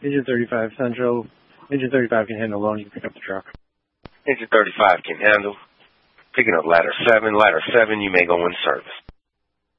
Engine 35 Central. Engine 35 can handle loan. You can pick up the truck. Engine 35 can handle. Picking up ladder 7. Ladder 7, you may go in service.